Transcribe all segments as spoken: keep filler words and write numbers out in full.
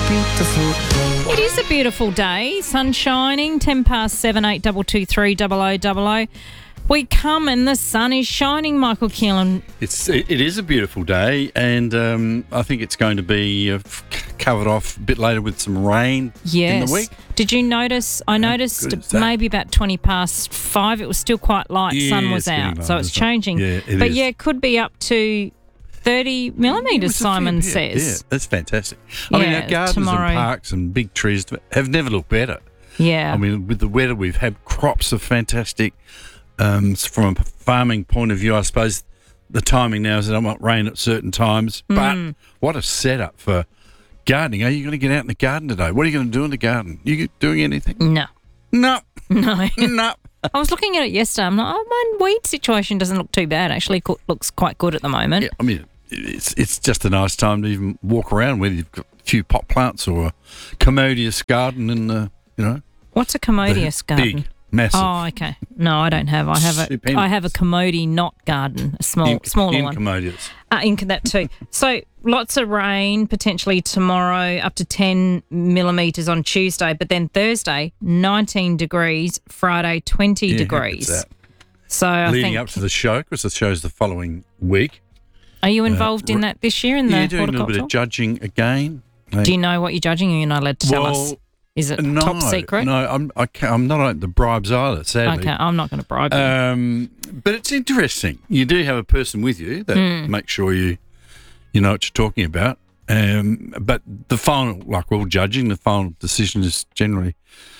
beautiful day. It is a beautiful day, sun shining, ten past seven, eight double two three double o double o. We come and the sun is shining, Michael Keelan. It's it is a beautiful day, and um, I think it's going to be uh, covered off a bit later with some rain Yes. in the week. Did you notice? I How noticed good is that? maybe about twenty past five. It was still quite light. Yeah, sun was it's getting out, light, so it's isn't it? changing. Yeah, it but is. yeah, it could be up to thirty millimetres. It's a fair Simon bit. says. Yeah, that's fantastic. I mean, Yeah, our gardens tomorrow- and parks and big trees have never looked better. Yeah. I mean, with the weather we've had, crops are fantastic. Um, from a farming point of view, I suppose the timing now is that I want rain at certain times. But Mm. what a setup for gardening. Are you going to get out in the garden today? What are you going to do in the garden? You doing anything? no, No. no. No. I was looking at it yesterday. I'm like, oh, my weed situation doesn't look too bad. Actually, it looks quite good at the moment. Yeah, I mean, it's it's just a nice time to even walk around whether you've got a few pot plants or a commodious garden in the, you know. What's a commodious the garden? Big, massive. Oh, okay. No, I don't have. I have a. Stupendous. I have a commodity not garden, a small, in, smaller in one. commodious. Uh, in that too. So lots of rain potentially tomorrow, up to ten millimetres on Tuesday, but then Thursday nineteen degrees, Friday twenty Yeah, degrees. how good's that? So I Leading think. up to the show, because the show's the following week. Are you involved in r- that this year in the Yeah, doing a little bit horticultural? of judging again. Do you know what you're judging? Or you're not allowed to tell us. Well, Is it no, top secret? No, I'm I can't, I'm not open to bribes either, sadly. Okay, I'm not going to bribe you. Um, but it's interesting. You do have a person with you that Hmm. makes sure you you know what you're talking about. Um, but the final, like we're all judging, the final decision is generally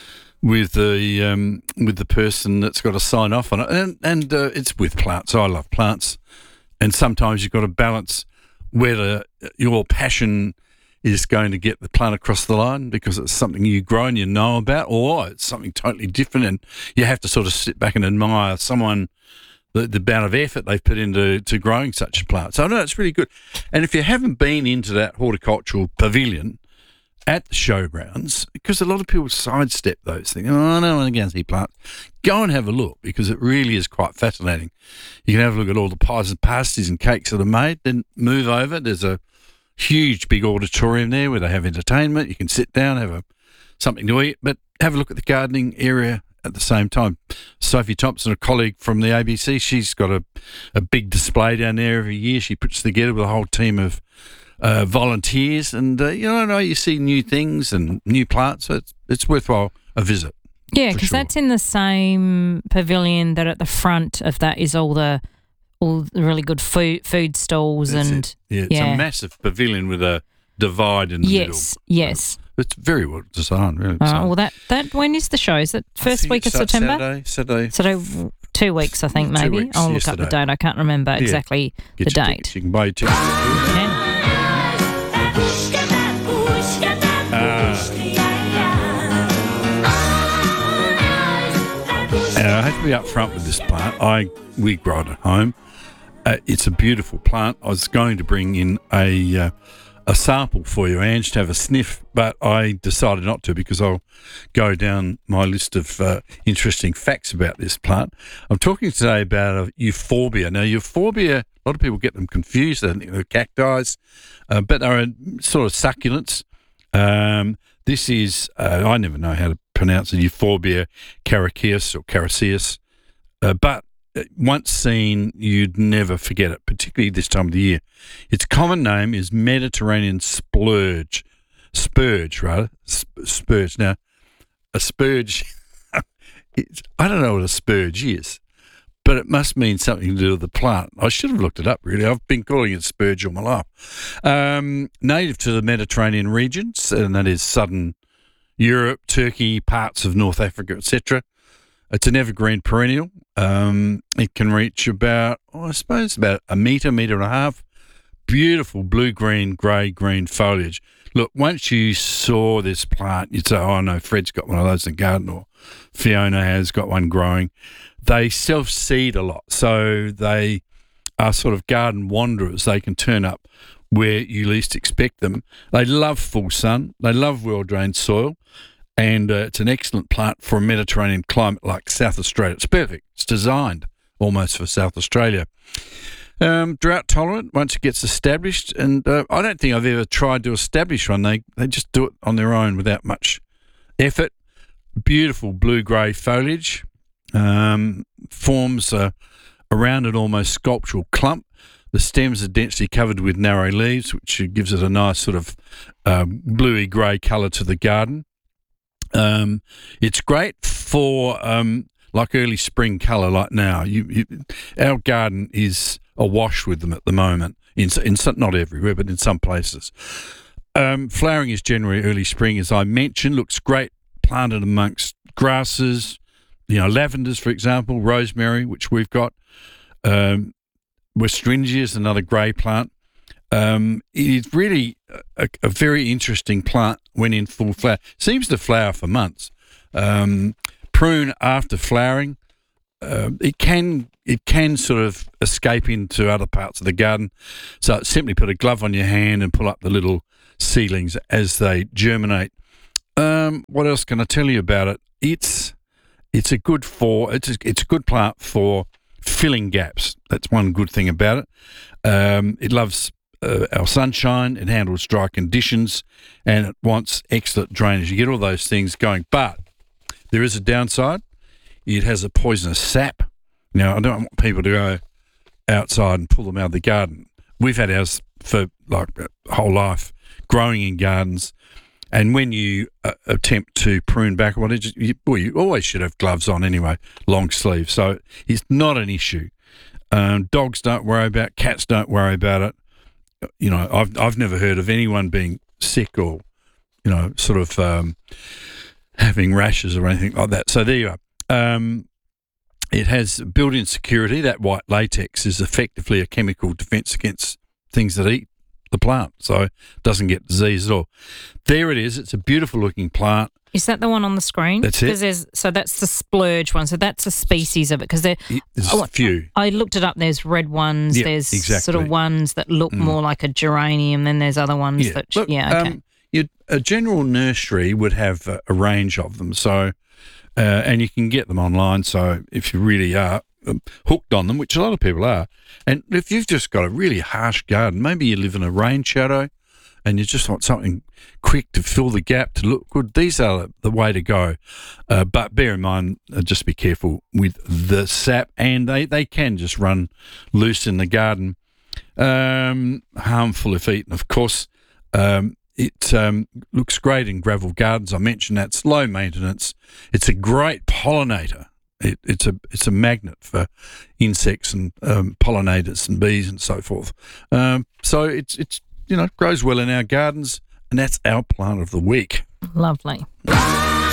with the um, with the person that's got to sign off on it, and and uh, it's with plants. I love plants, and sometimes you've got to balance whether your passion is going to get the plant across the line because it's something you grow and you know about, or it's something totally different, and you have to sort of sit back and admire someone, the, the amount of effort they've put into to growing such a plant. So I know it's really good. And if you haven't been into that horticultural pavilion at the showgrounds, because a lot of people sidestep those things, oh, I don't want to go and see plants, go and have a look, because it really is quite fascinating. You can have a look at all the pies and pasties and cakes that are made, then move over. There's a huge big auditorium there where they have entertainment. You can sit down, have a something to eat, but have a look at the gardening area at the same time. Sophie Thompson, a colleague from the A B C, she's got a, a big display down there every year. She puts together with a whole team of uh, volunteers, and uh, you know, you see new things and new plants. So it's it's worthwhile a visit. Yeah, for because sure. that's in the same pavilion that at the front of that is all the all the really good food food stalls That's and it. Yeah, it's yeah. a massive pavilion with a divide in the yes, middle. yes. It's very well designed, really. All So- right, well, that that when is the show? Is it I first think week it of starts September? Saturday, Saturday. So two weeks, I think, Two maybe. weeks, I'll look up the yesterday. date. I can't remember Yeah. exactly Get the your date. tickets. You can buy your tickets. Yeah. And I have to be up front with this plant. I we grow it at home. Uh, it's a beautiful plant. I was going to bring in a uh, a sample for you, Ange, to have a sniff, but I decided not to because I'll go down my list of uh, interesting facts about this plant. I'm talking today about a euphorbia. Now, euphorbia, a lot of people get them confused. They think they're cacti, uh, but they're a sort of succulents. Um, this is, uh, I never know how to pronounce it, Euphorbia caricaeus or caricaeus, uh, but once seen, you'd never forget it, particularly this time of the year. Its common name is Mediterranean splurge, spurge, rather, sp- spurge. Now, a spurge, it's, I don't know what a spurge is, but it must mean something to do with the plant. I should have looked it up, really. I've been calling it spurge all my life. Um, native to the Mediterranean regions, and that is southern Europe, Turkey, parts of North Africa, et cetera. It's an evergreen perennial. Um, it can reach about, oh, I suppose, about a metre, metre and a half. Beautiful blue-green, grey-green foliage. Look, once you saw this plant, you'd say, oh, no, Fred's got one of those in the garden, or Fiona has got one growing. They self-seed a lot, so they are sort of garden wanderers. They can turn up where you least expect them. They love full sun. They love well-drained soil. And uh, it's an excellent plant for a Mediterranean climate like South Australia. It's perfect. It's designed almost for South Australia. Um, drought tolerant once it gets established, and uh, I don't think I've ever tried to establish one. They they just do it on their own without much effort. Beautiful blue-grey foliage, um, forms a, a rounded, almost sculptural clump. The stems are densely covered with narrow leaves, which gives it a nice sort of uh, bluey-grey colour to the garden. Um, it's great for um, like early spring colour, like now. You, you, our garden is awash with them at the moment. In, in some, not everywhere, but in some places. Um, flowering is generally early spring, as I mentioned. Looks great planted amongst grasses, you know, lavenders, for example, rosemary, which we've got. Um, Westringia is another grey plant. Um, it's really a, a very interesting plant when in full flower. Seems to flower for months. Um, prune after flowering. Uh, it can it can sort of escape into other parts of the garden. So simply put a glove on your hand and pull up the little seedlings as they germinate. Um, what else can I tell you about it? It's it's a good for it's a, it's a good plant for filling gaps. That's one good thing about it. Um, it loves uh, our sunshine. It handles dry conditions, and it wants excellent drainage. You get all those things going, but there is a downside. It has a poisonous sap. Now, I don't want people to go outside and pull them out of the garden. We've had ours for like a whole life, growing in gardens. And when you uh, attempt to prune back, well, it just, you, well, you always should have gloves on anyway, long sleeves. So it's not an issue. Um, dogs don't worry about it. Cats don't worry about it. You know, I've I've never heard of anyone being sick or, you know, sort of um, having rashes or anything like that. So there you are. Um, it has built-in security. That white latex is effectively a chemical defence against things that eat the plant, so it doesn't get disease at all. There it is. It's a beautiful-looking plant. Is that the one on the screen? That's it. There's, so that's the splurge one. So that's a species of it. Because there's a few. I looked it up. There's red ones. Yeah, there's exactly. sort of ones that look mm. more like a geranium. Then there's other ones yeah. that, Look, yeah, okay. Um, you'd, a general nursery would have a, a range of them. So, uh, and you can get them online. So if you really are um, hooked on them, which a lot of people are, and if you've just got a really harsh garden, maybe you live in a rain shadow, and you just want something quick to fill the gap to look good, these are the way to go. Uh, but bear in mind, uh, just be careful with the sap, and they, they can just run loose in the garden. Um, harmful if eaten, of course. Um, it um, looks great in gravel gardens. I mentioned that's low maintenance. It's a great pollinator. It, it's a it's a magnet for insects and um, pollinators and bees and so forth. Um, so it's it's you know, grows well in our gardens, and that's our plant of the week. Lovely.